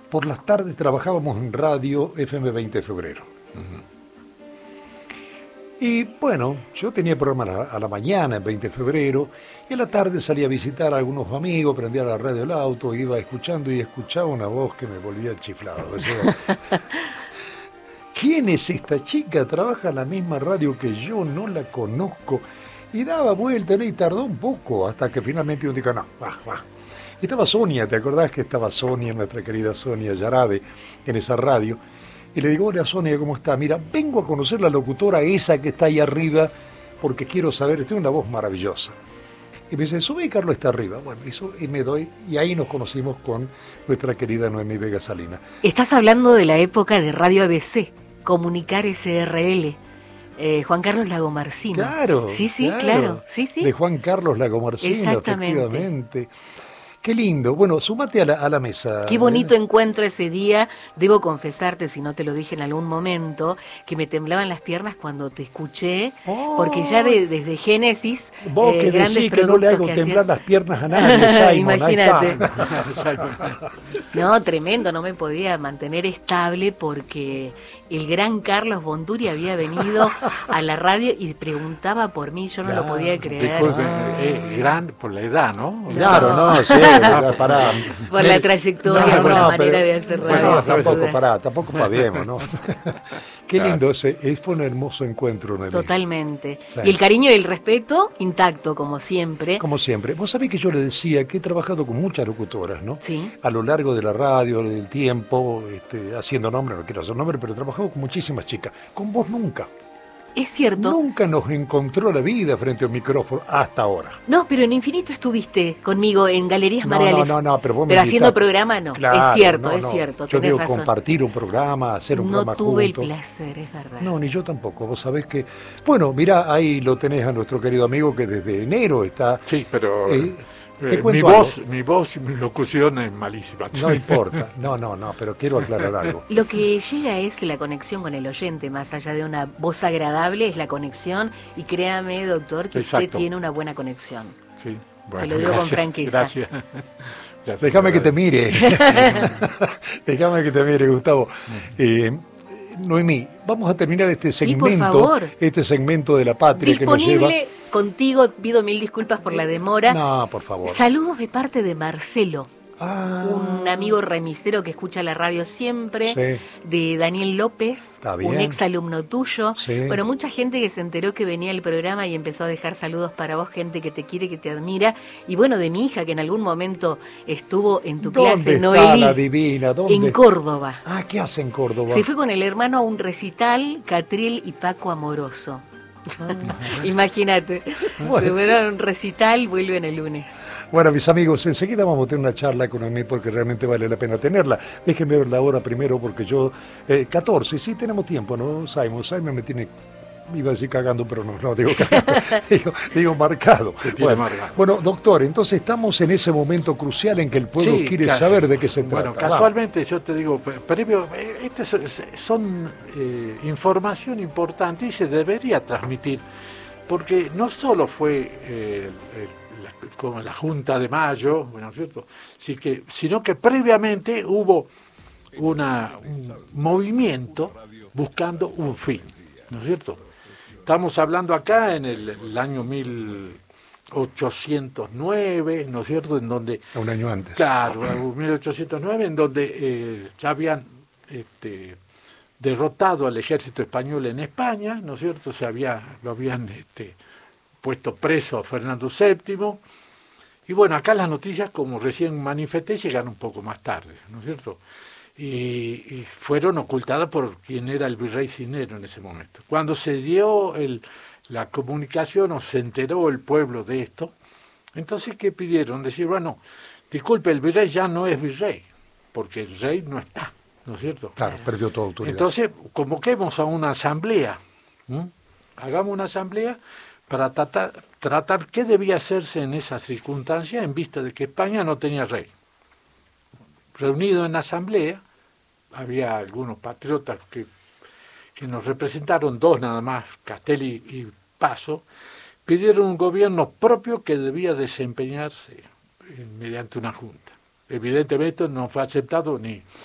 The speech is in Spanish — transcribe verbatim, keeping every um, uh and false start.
por las tardes trabajábamos en radio F M veinte de febrero. Uh-huh. Y bueno, yo tenía programa a la, a la mañana en veinte de febrero, y a la tarde salía a visitar a algunos amigos, prendía la radio del auto, iba escuchando y escuchaba una voz que me volvía chiflado. O sea, ¿quién es esta chica? Trabaja en la misma radio que yo, no la conozco. Y daba vuelta, ¿no? Y tardó un poco hasta que finalmente un día, no, va, va. Y estaba Sonia, ¿te acordás que estaba Sonia, nuestra querida Sonia Yarade, en esa radio? Y le digo, hola Sonia, ¿cómo está? Mira, vengo a conocer la locutora esa que está ahí arriba, porque quiero saber, tiene una voz maravillosa. Y me dice, sube y Carlos está arriba. Bueno, y, sube, y me doy, y ahí nos conocimos con nuestra querida Noemí Vega Salina. Estás hablando de la época de Radio A B C, Comunicar S R L. Eh, Juan Carlos Lagomarsino. Claro, sí, sí, claro, claro. Sí, sí. De Juan Carlos Lagomarsino, efectivamente. Qué lindo. Bueno, súmate a la, a la mesa. Qué bonito ¿eh? encuentro ese día. Debo confesarte, si no te lo dije en algún momento, que me temblaban las piernas cuando te escuché, oh. porque ya de, desde Génesis... Vos eh, que decís que no le hago temblar hacías... las piernas a nadie, Simon. Imagínate. No, tremendo, no me podía mantener estable porque el gran Carlos Bonduri había venido a la radio y preguntaba por mí, yo no claro. lo podía creer. Disculpe, ah. eh, gran por la edad, ¿no? Claro, no, no sí. Pará. Por la trayectoria, no, por no, la manera pero, de hacer radio. Bueno, tampoco, pará, tampoco paviemos, ¿no? Qué claro. lindo, ese, fue un hermoso encuentro, Noemí. Totalmente. Sí. Y el cariño y el respeto intacto, como siempre. Como siempre. Vos sabés que yo le decía que he trabajado con muchas locutoras, ¿no? Sí. A lo largo de la radio, del tiempo, este, haciendo nombre, no quiero hacer nombre, pero he trabajado con muchísimas chicas. Con vos nunca. Es cierto. Nunca nos encontró la vida frente al micrófono hasta ahora. No, pero en Infinito estuviste conmigo en Galerías no, Mareales. No, no, no, pero vos me Pero invitás. Haciendo programa no. Claro, es cierto, no, es no. cierto. Yo digo razón. compartir un programa, hacer un no programa tuve juntos. el placer, es verdad. No, ni yo tampoco. Vos sabés que... Bueno, mirá, ahí lo tenés a nuestro querido amigo que desde enero está... Sí, pero... Eh, Eh, mi voz, mi voz y mi locución es malísima. No importa, no, no, no, pero quiero aclarar algo. Lo que llega es la conexión con el oyente, más allá de una voz agradable, es la conexión, y créame, doctor, que Exacto. usted tiene una buena conexión. Sí, bueno, se lo digo gracias, con franqueza. Gracias. gracias Déjame que te mire. Déjame que te mire, Gustavo. Eh, Noemí, vamos a terminar este segmento, sí, por favor. este segmento de la patria Disponible que nos lleva... contigo, pido mil disculpas por la demora. No, por favor. Saludos de parte de Marcelo, ah. un amigo remisero que escucha la radio siempre, sí. de Daniel López, Está bien. un ex alumno tuyo. Sí. Bueno, mucha gente que se enteró que venía el programa y empezó a dejar saludos para vos, gente que te quiere, que te admira. Y bueno, de mi hija, que en algún momento estuvo en tu ¿Dónde clase, está Noelí, la divina? ¿Dónde? En Córdoba. Ah, ¿qué hace en Córdoba? Se fue con el hermano a un recital, Catriel y Paco Amoroso. Imagínate, bueno. Se fueron a un recital, vuelven el lunes. Bueno, mis amigos, enseguida vamos a tener una charla con mí porque realmente vale la pena tenerla. Déjenme ver la hora primero porque yo... Eh, catorce, sí tenemos tiempo, ¿no? Simon, Simon me tiene... Iba a decir cagando, pero no, no digo cagando, digo, digo marcado. Bueno, marcado. Bueno, doctor, entonces estamos en ese momento crucial en que el pueblo sí, quiere claro. saber de qué se bueno, trata. Casualmente, Vamos. Yo te digo, previo, estas son eh, información importante y se debería transmitir, porque no solo fue eh, el, la, como la Junta de Mayo, bueno, ¿cierto? Sí que, sino que previamente hubo una, un movimiento buscando un fin, ¿no es cierto? Estamos hablando acá en el, el año mil ochocientos nueve, ¿no es cierto? En donde... Un año antes. Claro, mil ochocientos nueve, en donde eh, ya habían este, derrotado al ejército español en España, ¿no es cierto? Se había, lo habían este, puesto preso a Fernando séptimo. Y bueno, acá las noticias, como recién manifesté, llegaron un poco más tarde, ¿no es cierto? Y, y fueron ocultadas por quien era el virrey Cisneros en ese momento. Cuando se dio el, la comunicación o se enteró el pueblo de esto, entonces ¿qué pidieron? Decir, bueno, disculpe, el virrey ya no es virrey, porque el rey no está, ¿no es cierto? Claro, perdió toda autoridad. Entonces, convoquemos a una asamblea, ¿m? Hagamos una asamblea para tratar, tratar qué debía hacerse en esas circunstancias en vista de que España no tenía rey. Reunido en asamblea, había algunos patriotas que, que nos representaron, dos nada más, Castelli y Paso, pidieron un gobierno propio que debía desempeñarse mediante una junta. Evidentemente no fue aceptado ni,